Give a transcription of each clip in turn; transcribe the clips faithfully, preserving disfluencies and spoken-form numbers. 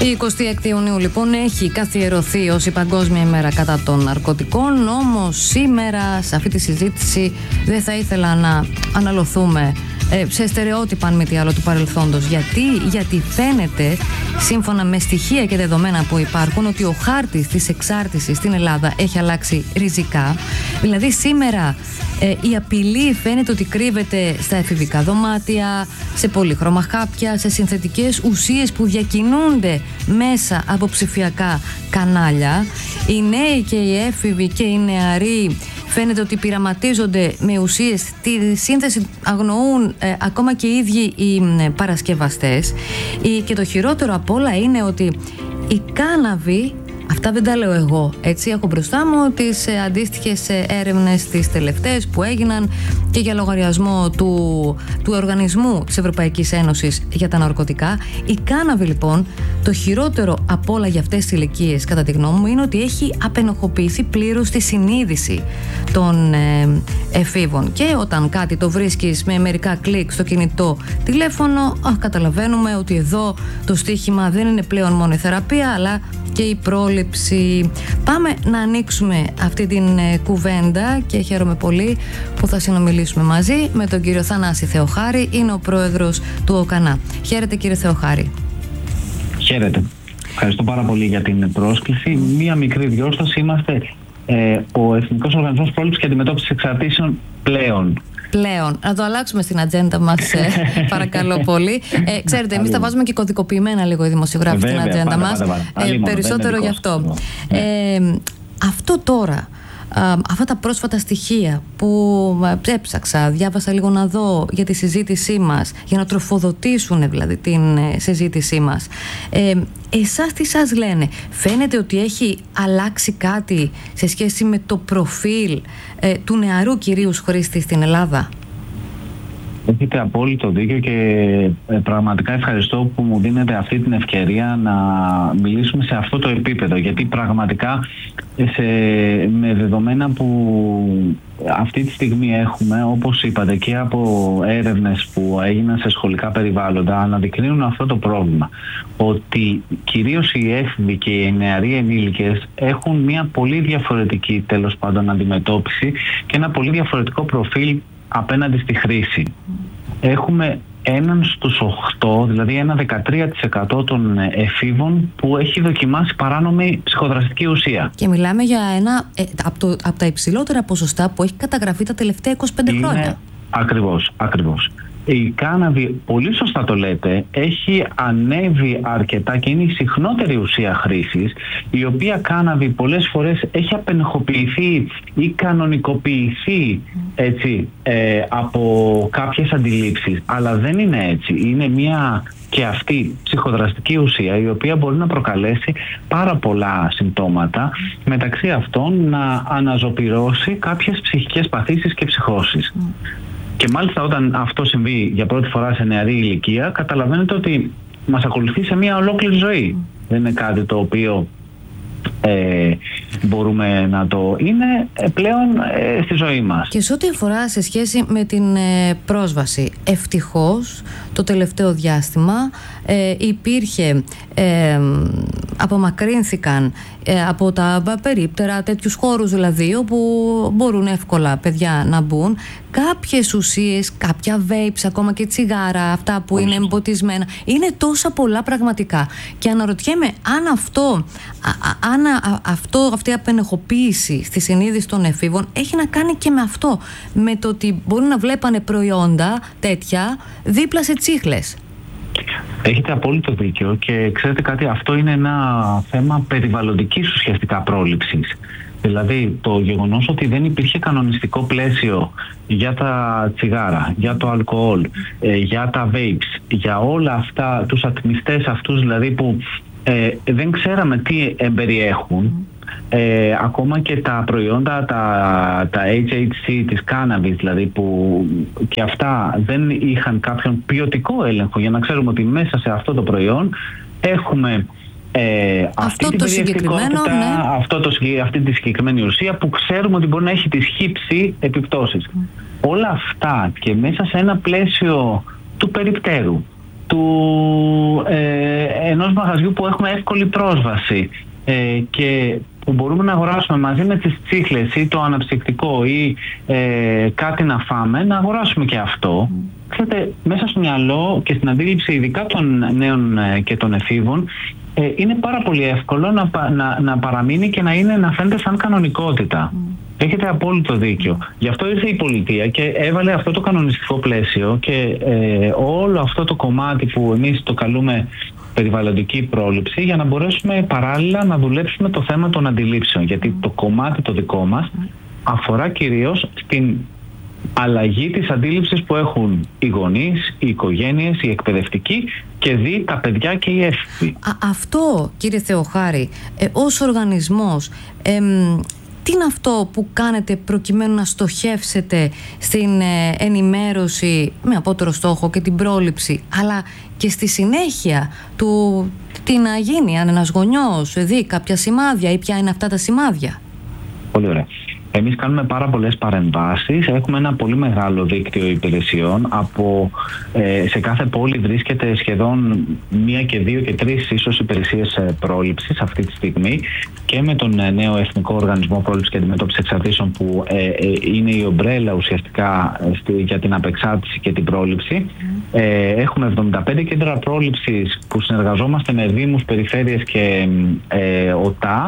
Η εικοστή έκτη Ιουνίου λοιπόν έχει καθιερωθεί ως η Παγκόσμια ημέρα κατά των ναρκωτικών, όμως σήμερα σε αυτή τη συζήτηση δεν θα ήθελα να αναλωθούμε ε, σε στερεότυπα αν μη τι άλλο του παρελθόντος. Γιατί, γιατί φαίνεται σύμφωνα με στοιχεία και δεδομένα που υπάρχουν ότι ο χάρτης της εξάρτησης στην Ελλάδα έχει αλλάξει ριζικά. Δηλαδή σήμερα ε, η απειλή φαίνεται ότι κρύβεται στα εφηβικά δωμάτια, σε πολύχρωμα χάπια, σε συνθετικές ουσίες που διακινούνται μέσα από ψηφιακά κανάλια. Οι νέοι και οι έφηβοι και οι νεαροί φαίνεται ότι πειραματίζονται με ουσίες, τη σύνθεση αγνοούν ε, ακόμα και οι ίδιοι οι ε, παρασκευαστές. Η, και το χειρότερο απ' όλα είναι ότι η κάναβη, αυτά δεν τα λέω εγώ, έτσι, έχω μπροστά μου τις ε, αντίστοιχες ε, έρευνες τις τελευταίες που έγιναν και για λογαριασμό του, του Οργανισμού της Ευρωπαϊκής Ένωσης για τα ναρκωτικά. Η κάναβη λοιπόν, το χειρότερο απ' όλα για αυτές τις ηλικίες κατά τη γνώμη μου είναι ότι έχει απενοχοποιηθεί πλήρως τη συνείδηση των ε, εφήβων, και όταν κάτι το βρίσκεις με μερικά κλικ στο κινητό τηλέφωνο, α, καταλαβαίνουμε ότι εδώ το στίχημα δεν είναι πλέον μόνο η θεραπεία αλλά και η πρόληψη. Πάμε να ανοίξουμε αυτή την ε, κουβέντα και χαίρομαι πολύ που θα συνομιλήσουμε μαζί με τον κύριο Θανάση Θεοχάρη, είναι ο πρόεδρος του ΟΚΑΝΑ. Χαίρετε κύριε Θεοχάρη. Χαίρετε. Ευχαριστώ πάρα πολύ για την πρόσκληση. Μία μικρή διόρθωση. Είμαστε ε, ο Εθνικός Οργανισμός Πρόληψης και Αντιμετώπισης Εξαρτήσεων πλέον. Πλέον. Να το αλλάξουμε στην ατζέντα μας, ε, παρακαλώ πολύ. Ε, ξέρετε, εμείς τα βάζουμε και κωδικοποιημένα λίγο οι δημοσιογράφοι στην ατζέντα μας. Ε, περισσότερο γι' αυτό. Ε, αυτό τώρα, α, αυτά τα πρόσφατα στοιχεία που έψαξα, διάβασα λίγο να δω για τη συζήτησή μας, για να τροφοδοτήσουν δηλαδή την ε, συζήτησή μας. Ε, εσάς τι σας λένε? Φαίνεται ότι έχει αλλάξει κάτι σε σχέση με το προφίλ ε, του νεαρού κυρίως χρήστη στην Ελλάδα? Έχετε απόλυτο δίκιο και ε, πραγματικά ευχαριστώ που μου δίνετε αυτή την ευκαιρία να μιλήσουμε σε αυτό το επίπεδο, γιατί πραγματικά σε, με δεδομένα που αυτή τη στιγμή έχουμε, όπως είπατε, και από έρευνες που έγιναν σε σχολικά περιβάλλοντα, αναδεικνύουν αυτό το πρόβλημα, ότι κυρίως οι έφηβοι και οι νεαροί ενήλικες έχουν μια πολύ διαφορετική τέλος πάντων αντιμετώπιση και ένα πολύ διαφορετικό προφίλ απέναντι στη χρήση. Έχουμε έναν στους οχτώ, δηλαδή ένα δεκατρία τοις εκατό των εφήβων που έχει δοκιμάσει παράνομη ψυχοδραστική ουσία. Και μιλάμε για ένα ε, από, το, από τα υψηλότερα ποσοστά που έχει καταγραφεί τα τελευταία είκοσι πέντε είναι, χρόνια. Ακριβώς, ακριβώς. Η κάναβη, πολύ σωστά το λέτε, έχει ανέβει αρκετά και είναι η συχνότερη ουσία χρήσης, η οποία κάναβη πολλές φορές έχει απενεχοποιηθεί ή κανονικοποιηθεί έτσι, ε, από κάποιες αντιλήψεις, αλλά δεν είναι έτσι. Είναι μια και αυτή ψυχοδραστική ουσία η οποία μπορεί να προκαλέσει πάρα πολλά συμπτώματα, μεταξύ αυτών να αναζωπυρώσει κάποιες ψυχικές παθήσεις και ψυχώσεις. Και μάλιστα όταν αυτό συμβεί για πρώτη φορά σε νεαρή ηλικία, καταλαβαίνετε ότι μας ακολουθεί σε μια ολόκληρη ζωή. Mm. Δεν είναι κάτι το οποίο ε, μπορούμε να το... είναι πλέον ε, στη ζωή μας. Και σε ό,τι αφορά σε σχέση με την ε, πρόσβαση, ευτυχώς το τελευταίο διάστημα ε, υπήρχε, ε, απομακρύνθηκαν ε, από τα περίπτερα, τέτοιους χώρους δηλαδή, όπου μπορούν εύκολα παιδιά να μπουν κάποιες ουσίες, κάποια vapes, ακόμα και τσιγάρα, αυτά που είναι εμποτισμένα. Είναι τόσα πολλά πραγματικά. Και αναρωτιέμαι αν αυτό, α, αν α, αυτό, αυτή η απενεχοποίηση στη συνείδηση των εφήβων έχει να κάνει και με αυτό. Με το ότι μπορούν να βλέπανε προϊόντα τέτοια δίπλα σε τσίχλες. Έχετε απόλυτο δίκιο και ξέρετε κάτι, αυτό είναι ένα θέμα περιβαλλοντικής ουσιαστικά πρόληψης. Δηλαδή το γεγονός ότι δεν υπήρχε κανονιστικό πλαίσιο για τα τσιγάρα, για το αλκοόλ, ε, για τα vapes, για όλα αυτά, τους ατμιστές αυτούς δηλαδή που ε, δεν ξέραμε τι εμπεριέχουν, ε, ακόμα και τα προϊόντα, τα, τα έιτς έιτς σι της κάναβης δηλαδή, που και αυτά δεν είχαν κάποιον ποιοτικό έλεγχο για να ξέρουμε ότι μέσα σε αυτό το προϊόν έχουμε Ε, αυτή, αυτό το συγκεκριμένο, ναι. αυτό το, αυτή τη συγκεκριμένη ουσία που ξέρουμε ότι μπορεί να έχει τις χύψη επιπτώσεις. Mm. Όλα αυτά και μέσα σε ένα πλαίσιο του περιπτέρου, του, ε, ενός ενός μαγαζιού που έχουμε εύκολη πρόσβαση ε, και που μπορούμε να αγοράσουμε μαζί με τις τσίχλες ή το αναψυκτικό ή ε, κάτι να φάμε, να αγοράσουμε και αυτό. Mm. Ξέρετε, μέσα στο μυαλό και στην αντίληψη ειδικά των νέων ε, και των εφήβων, ε, είναι πάρα πολύ εύκολο να, να, να παραμείνει και να, είναι, να φαίνεται σαν κανονικότητα. Mm. Έχετε απόλυτο δίκιο. Γι' αυτό ήρθε η πολιτεία και έβαλε αυτό το κανονιστικό πλαίσιο και ε, όλο αυτό το κομμάτι που εμείς το καλούμε περιβαλλοντική πρόληψη, για να μπορέσουμε παράλληλα να δουλέψουμε το θέμα των αντιλήψεων. Γιατί το κομμάτι το δικό μας αφορά κυρίως στην αλλαγή της αντίληψης που έχουν οι γονείς, οι οικογένειες, οι εκπαιδευτικοί και δι τα παιδιά και οι έφηβοι. Αυτό, κύριε Θεοχάρη, ε, ως οργανισμός, ε, τι είναι αυτό που κάνετε προκειμένου να στοχεύσετε στην ε, ενημέρωση με απότερο στόχο και την πρόληψη, αλλά και στη συνέχεια του τι να γίνει αν ένας γονιός δει κάποια σημάδια ή ποια είναι αυτά τα σημάδια? Πολύ ωραία. Εμείς κάνουμε πάρα πολλές παρεμβάσεις. Έχουμε ένα πολύ μεγάλο δίκτυο υπηρεσιών. Από, ε, σε κάθε πόλη βρίσκεται σχεδόν μία και δύο και τρεις ίσως υπηρεσίες πρόληψης αυτή τη στιγμή, και με τον νέο Εθνικό Οργανισμό Πρόληψης και Αντιμετώπισης Εξαρτήσεων, που ε, ε, είναι η ομπρέλα ουσιαστικά ε, για την απεξάρτηση και την πρόληψη. Ε, έχουμε εβδομήντα πέντε κέντρα πρόληψης που συνεργαζόμαστε με δήμους, περιφέρειες και ε, ΟΤΑ,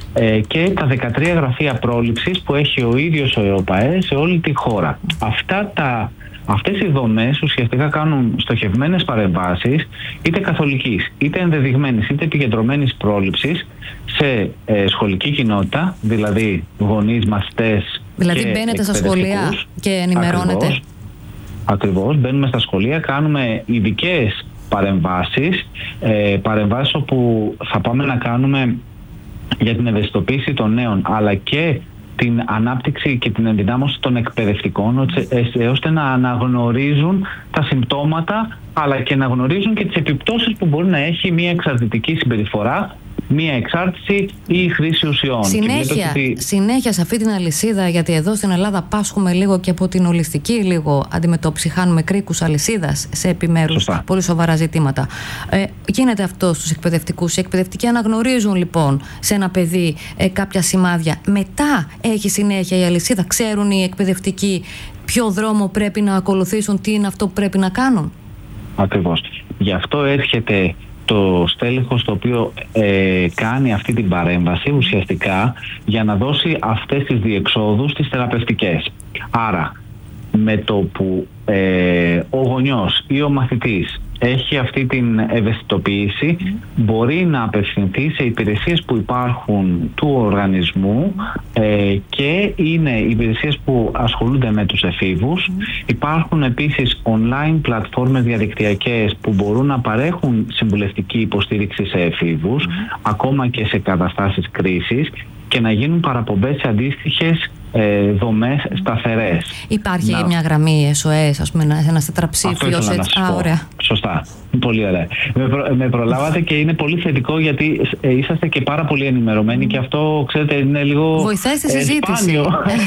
και τα δεκατρία γραφεία πρόληψης που έχει ο ίδιος ο ΕΟΠΑΕ σε όλη τη χώρα. Αυτά τα, αυτές οι δομές ουσιαστικά κάνουν στοχευμένες παρεμβάσεις, είτε καθολικής, είτε ενδεδειγμένης, είτε επικεντρωμένης πρόληψης σε ε, σχολική κοινότητα, δηλαδή γονείς, μαθητές. Δηλαδή και μπαίνετε στα σχολεία και ενημερώνετε. Ακριβώς, ακριβώς, μπαίνουμε στα σχολεία, κάνουμε ειδικές παρεμβάσεις, ε, παρεμβάσεις όπου θα πάμε να κάνουμε για την ευαισθητοποίηση των νέων, αλλά και την ανάπτυξη και την ενδυνάμωση των εκπαιδευτικών, ώστε να αναγνωρίζουν τα συμπτώματα, αλλά και να γνωρίζουν και τις επιπτώσεις που μπορεί να έχει μια εξαρτητική συμπεριφορά, μία εξάρτηση ή η χρήση ουσιών. Συνέχεια, ότι... συνέχεια σε αυτή την αλυσίδα, γιατί εδώ στην Ελλάδα πάσχουμε λίγο και από την ολιστική λίγο αντιμετώπιση. Χάνουμε κρίκους αλυσίδας σε επιμέρους Σωστά. πολύ σοβαρά ζητήματα. Ε, γίνεται αυτό στους εκπαιδευτικούς. Οι εκπαιδευτικοί αναγνωρίζουν λοιπόν σε ένα παιδί ε, κάποια σημάδια. Μετά έχει συνέχεια η αλυσίδα. Ξέρουν οι εκπαιδευτικοί ποιο δρόμο πρέπει να ακολουθήσουν, τι είναι αυτό που πρέπει να κάνουν. Ακριβώς. Γι' αυτό έρχεται το στέλεχος το οποίο ε, κάνει αυτή την παρέμβαση ουσιαστικά για να δώσει αυτές τις διεξόδους τις θεραπευτικές. Άρα με το που ε, ο γονιός ή ο μαθητής έχει αυτή την ευαισθητοποίηση, mm. μπορεί να απευθυνθεί σε υπηρεσίες που υπάρχουν του οργανισμού ε, και είναι υπηρεσίες που ασχολούνται με τους εφήβους. Mm. Υπάρχουν επίσης online πλατφόρμες διαδικτυακές που μπορούν να παρέχουν συμβουλευτική υποστήριξη σε εφήβους, mm. ακόμα και σε καταστάσεις κρίσης, και να γίνουν παραπομπές σε αντίστοιχες ε, δομές σταθερές. Υπάρχει να... μια γραμμή ες ο ες, ας πούμε, ένας τετραψήφιος έτσι. Α, ωραία. Σωστά. Πολύ ωραία. Με, προ... με προλάβατε και είναι πολύ θετικό, γιατί ε, είσαστε και πάρα πολύ ενημερωμένοι mm. και αυτό, ξέρετε, είναι λίγο βοηθάει στη συζήτηση.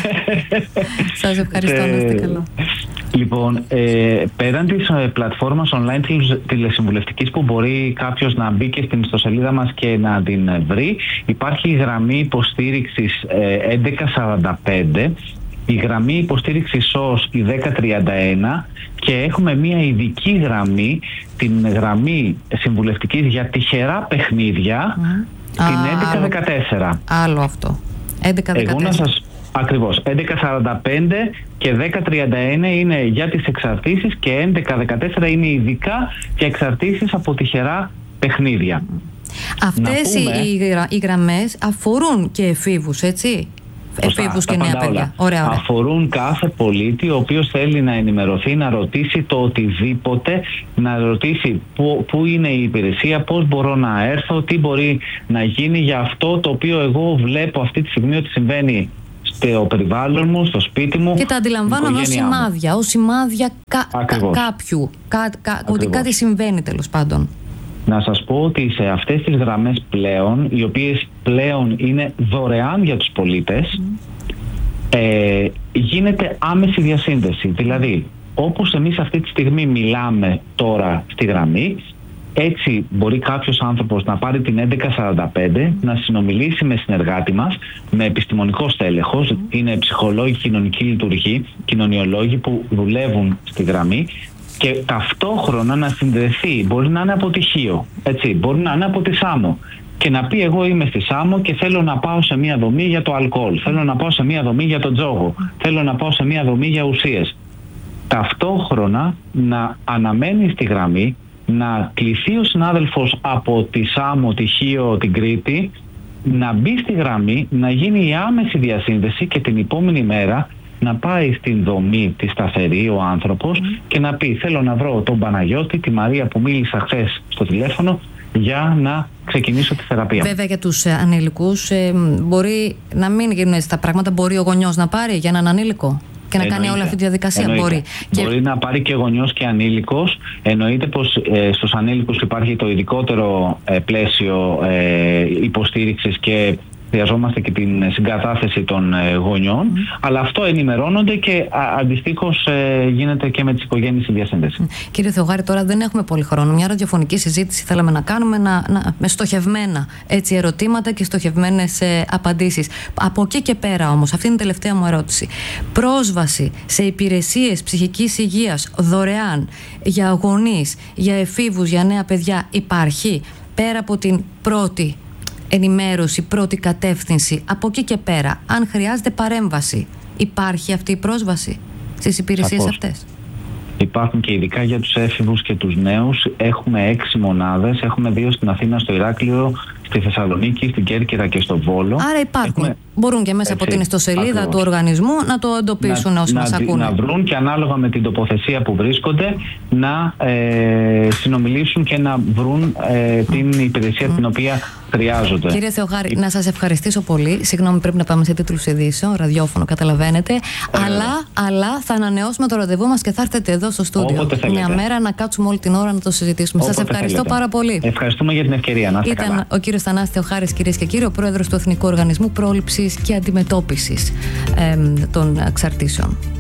Σας ευχαριστώ, να είστε καλά. Λοιπόν, ε, πέραν της ε, πλατφόρμας online τηλεσυμβουλευτικής που μπορεί κάποιος να μπει και στην ιστοσελίδα μας και να την βρει, υπάρχει η γραμμή υποστήριξης ε, έντεκα σαράντα πέντε, η γραμμή υποστήριξης ες ο ες η δέκα τριάντα ένα και έχουμε μια ειδική γραμμή, την γραμμή συμβουλευτικής για τυχερά παιχνίδια, mm. την έντεκα δεκατέσσερα. Άλλο αυτό. έντεκα δεκατέσσερα. Εγώ να σας... Ακριβώς. έντεκα σαράντα πέντε και δέκα τριάντα ένα είναι για τις εξαρτήσεις και έντεκα δεκατέσσερα είναι ειδικά για εξαρτήσεις από τυχερά παιχνίδια. Αυτές πούμε... οι, γρα... οι γραμμές αφορούν και εφήβους, έτσι? Σωστά, εφήβους και νέα παιδιά. Ωραία, ωραία. Αφορούν κάθε πολίτη ο οποίος θέλει να ενημερωθεί, να ρωτήσει το οτιδήποτε, να ρωτήσει πού, πού είναι η υπηρεσία, πώς μπορώ να έρθω, τι μπορεί να γίνει για αυτό το οποίο εγώ βλέπω αυτή τη στιγμή ότι συμβαίνει στο περιβάλλον μου, στο σπίτι μου. Και τα αντιλαμβάνομαι ως σημάδια, ως σημάδια κα, κα, κάποιου, κα, κα, ότι κάτι συμβαίνει τέλος πάντων. Να σας πω ότι σε αυτές τις γραμμές πλέον, οι οποίες πλέον είναι δωρεάν για τους πολίτες, mm. ε, γίνεται άμεση διασύνδεση. Δηλαδή, όπως εμείς αυτή τη στιγμή μιλάμε τώρα στη γραμμή, Έτσι μπορεί κάποιος άνθρωπος να πάρει την έντεκα σαράντα πέντε, να συνομιλήσει με συνεργάτη μας, με επιστημονικό στέλεχος, είναι ψυχολόγοι, κοινωνικοί λειτουργοί, κοινωνιολόγοι που δουλεύουν στη γραμμή, και ταυτόχρονα να συνδεθεί. Μπορεί να είναι από τυχείο, έτσι, μπορεί να είναι από τη Σάμο, και να πει: εγώ είμαι στη Σάμο και θέλω να πάω σε μια δομή για το αλκοόλ, θέλω να πάω σε μια δομή για τον τζόγο, θέλω να πάω σε μια δομή για ουσίες. Ταυτόχρονα να αναμένει στη γραμμή, να κληθεί ο συνάδελφος από τη Σάμο, τη Χίο, την Κρήτη, να μπει στη γραμμή, να γίνει η άμεση διασύνδεση και την επόμενη μέρα να πάει στην δομή τη σταθερή ο άνθρωπος mm. και να πει: θέλω να βρω τον Παναγιώτη, τη Μαρία που μίλησα χθες στο τηλέφωνο, για να ξεκινήσω τη θεραπεία. Βέβαια, για τους ε, ανήλικους ε, μπορεί να μην γίνουν έτσι τα πράγματα. Μπορεί ο γονιός να πάρει για έναν ανήλικο και να Εννοείται. κάνει όλη αυτή τη διαδικασία. Εννοείται. Μπορεί. Μπορεί και... να πάρει και γονιός και ανήλικος. Εννοείται πως ε, στους ανήλικους υπάρχει το ειδικότερο ε, πλαίσιο ε, υποστήριξης και χρειαζόμαστε και την συγκατάθεση των ε, γονιών, mm. αλλά αυτό ενημερώνονται και αντιστοίχως ε, γίνεται και με τις οικογένειες η διασύνδεση. Mm. Κύριε Θεογάρη, τώρα δεν έχουμε πολύ χρόνο. Μια ραδιοφωνική συζήτηση θέλαμε να κάνουμε να, να, με στοχευμένα έτσι, ερωτήματα και στοχευμένες ε, απαντήσεις. Από εκεί και πέρα όμως, αυτή είναι η τελευταία μου ερώτηση. Πρόσβαση σε υπηρεσίες ψυχικής υγείας δωρεάν για γονείς, για εφήβους, για νέα παιδιά υπάρχει, πέρα από την πρώτη ενημέρωση, πρώτη κατεύθυνση? Από εκεί και πέρα, αν χρειάζεται παρέμβαση, υπάρχει αυτή η πρόσβαση στις υπηρεσίες Σαφώς. αυτές? Υπάρχουν και ειδικά για τους έφηβους και τους νέους. Έχουμε έξι μονάδες. Έχουμε δύο στην Αθήνα, στο Ηράκλειο, στη Θεσσαλονίκη, στην Κέρκυρα και στο Βόλο. Άρα υπάρχουν. Έχουμε... Μπορούν και μέσα Έτσι, από την ιστοσελίδα ακριβώς. του οργανισμού να το εντοπίσουν όσοι να, μας να, ακούνε. Να βρουν και ανάλογα με την τοποθεσία που βρίσκονται να ε, συνομιλήσουν και να βρουν ε, την υπηρεσία mm. την οποία χρειάζονται. Κύριε Θεογάρη, να σας ευχαριστήσω πολύ. Συγγνώμη, πρέπει να πάμε σε τίτλους ειδήσεων, ραδιόφωνο, καταλαβαίνετε. Ε, αλλά, αλλά θα ανανεώσουμε το ραντεβού μας και θα έρθετε εδώ στο στούντιο μια μέρα να κάτσουμε όλη την ώρα να το συζητήσουμε. Σας ευχαριστώ θέλετε. πάρα πολύ. Ευχαριστούμε για την ευκαιρία. Να είστε Ήταν καλά. ο κύριος Θανάσης Θεοχάρης, κυρίες και κύριοι, ο πρόεδρος του Εθνικού Οργανισμού Πρόληψης και Αντιμετώπισης ε, των Εξαρτήσεων.